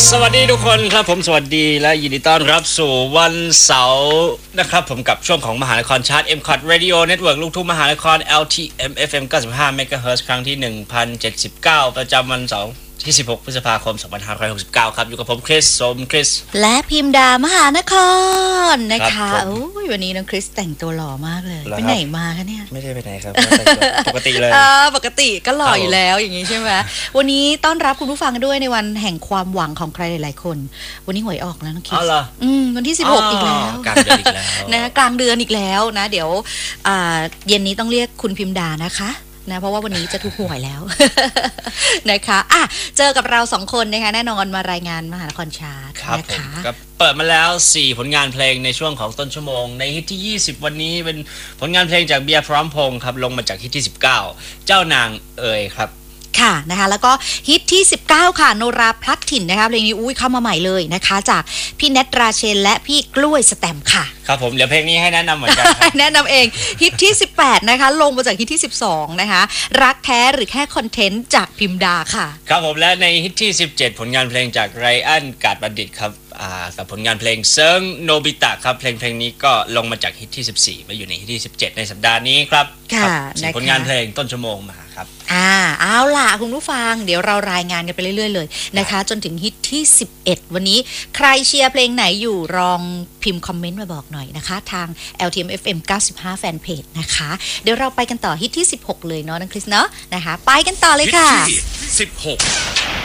สวัสดีทุกคนครับผมสวัสดีและยินดีต้อนรับสู่วันเสาร์นะครับผมกับช่วงของมหานครชาร์ต MCOT Radio Network ลูกทุ่งมหานคร LTM FM 95 MHz ครั้งที่ 1079 ประจำวันเสาร์ที่ 16 พฤษภาคม 2569 ครับอยู่กับผมคริสสมคริสและพิมดามหานครนะคะโอ้ยวันนี้น้องคริสแต่งตัวหล่อมากเลยไปไหนมาคะเนี่ยไม่ได้ไปไหนครับปกติเลยปกติก็หล่ออยู่แล้วอย่างนี้ใช่ไหมวันนี้ต้อนรับคุณผู้ฟังด้วยในวันแห่งความหวังของใครหลายๆคนวันนี้หวยออกแล้วน้องคริสวันที่16อีกแล้วกลางเดือนอีกแล้วนะกลางเดือนอีกแล้วนะเดี๋ยวเย็นนี้ต้องเรียกคุณพิมดานะคะนะเพราะว่าวันนี้จะถูกหวยแล้ว นะคะเจอกับเรา2คนนะคะแน่นอนมารายงานมหานครชาร์ตนะคะก็เปิดมาแล้ว4ผลงานเพลงในช่วงของต้นชั่วโมงในฮิตที่20วันนี้เป็นผลงานเพลงจากเบียร์พร้อมพงษ์ครับลงมาจากฮิตที่19เจ้านางเอ๋ยครับค่ะนะคะแล้วก็ฮิตที่19ค่ะโนราพลัดถิ่นนะคะเพลงนี้เข้ามาใหม่เลยนะคะจากพี่เนตราเชนและพี่กล้วยสแตมค่ะครับผมเดี๋ยวเพลงนี้ให้แนะนำเหมือนกันแนะนำเองฮิตที่18นะคะลงมาจากฮิตที่12นะคะรักแท้หรือแค่คอนเทนต์จากพิมดาค่ะครับผมและในฮิตที่17ผลงานเพลงจากไรอันกาดบัณฑิตครับกับผลงานเพลงเซิงโนบิตะครับเพลงนี้ก็ลงมาจากฮิตที่14มาอยู่ในฮิตที่17ในสัปดาห์นี้ครับค่ะผลงานเพลงต้นชั่วโมงมาครับเอาล่ะคุณผู้ฟังเดี๋ยวเรารายงานกันไปเรื่อยๆเลยนะคะจนถึงฮิตที่11วันนี้ใครเชียร์เพลงไหนอยู่ลองพิมพ์คอมเมนต์มาบอกหน่อยนะคะทาง LTM FM 95 Fanpage นะคะเดี๋ยวเราไปกันต่อฮิตที่16เลยเนาะน้องคริสเนาะนะคะไปกันต่อเลยค่ะฮิตที่16